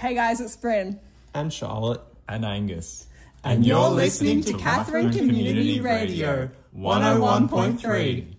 Hey guys, it's Bryn. And Charlotte. And Angus. And you're listening to Katherine Community Radio 101.3.